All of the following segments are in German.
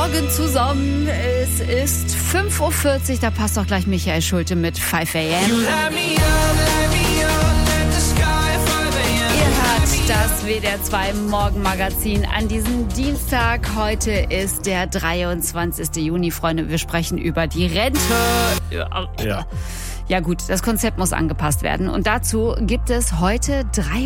Morgen zusammen. Es ist 5:40 Uhr, da passt doch gleich Michael Schulte mit 5 a.m. Ihr hört das WDR 2 Morgenmagazin an diesem Dienstag. Heute ist der 23. Juni, Freunde. Wir sprechen über die Rente. Ja gut, das Konzept muss angepasst werden. Und dazu gibt es heute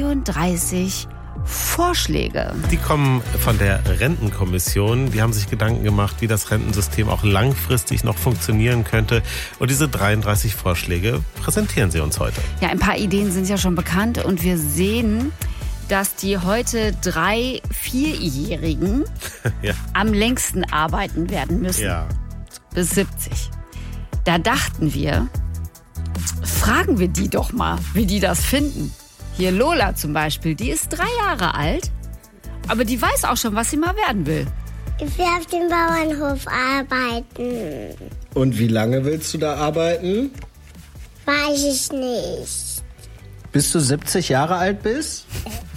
33 Vorschläge. Die kommen von der Rentenkommission. Die haben sich Gedanken gemacht, wie das Rentensystem auch langfristig noch funktionieren könnte. Und diese 33 Vorschläge präsentieren sie uns heute. Ja, ein paar Ideen sind ja schon bekannt. Und wir sehen, dass die heute 3-, 4-Jährigen am längsten arbeiten werden müssen. Ja. Bis 70. Da dachten wir, fragen wir die doch mal, wie die das finden. Hier Lola zum Beispiel, die ist 3 Jahre alt, aber die weiß auch schon, was sie mal werden will. Ich will auf dem Bauernhof arbeiten. Und wie lange willst du da arbeiten? Weiß ich nicht. Bis du 70 Jahre alt bist?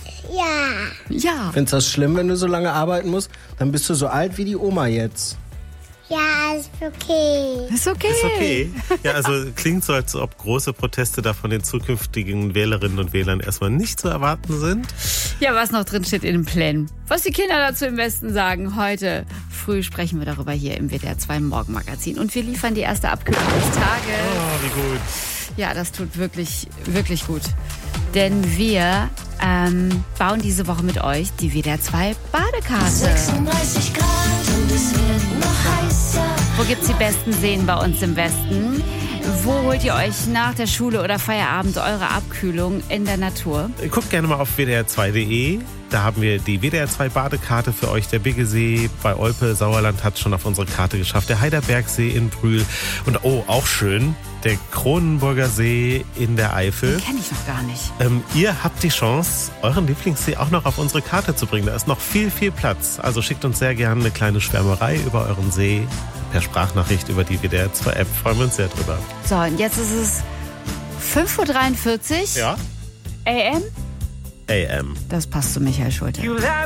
Ja. Findest du das schlimm, wenn du so lange arbeiten musst? Dann bist du so alt wie die Oma jetzt. Ja, ist okay. Ist okay. Ist okay. Ja, also klingt so, als ob große Proteste da von den zukünftigen Wählerinnen und Wählern erstmal nicht zu erwarten sind. Ja, was noch drin steht in den Plänen. Was die Kinder dazu im Westen sagen. Heute früh sprechen wir darüber hier im WDR 2 Morgenmagazin. Und wir liefern die erste Abkühlung des Tages. Oh, wie gut. Ja, das tut wirklich, wirklich gut. Denn wir bauen diese Woche mit euch die WDR 2 Badekarte. 36 Grad und es wird noch heißer. Wo gibt's die besten Seen bei uns im Westen? Wo holt ihr euch nach der Schule oder Feierabend eure Abkühlung in der Natur? Guckt gerne mal auf wdr2.de. Da haben wir die WDR 2 Badekarte für euch. Der Biggesee bei Olpe, Sauerland hat schon auf unsere Karte geschafft. Der Heiderbergsee in Brühl. Und auch schön, der Kronenburger See in der Eifel. Den kenne ich noch gar nicht. Ihr habt die Chance, euren Lieblingssee auch noch auf unsere Karte zu bringen. Da ist noch viel, viel Platz. Also schickt uns sehr gerne eine kleine Schwärmerei über euren See per Sprachnachricht über die WDR 2 App. Freuen wir uns sehr drüber. So, und jetzt ist es 5:43 Uhr. Ja? AM? AM. Das passt zu Michael Schulte.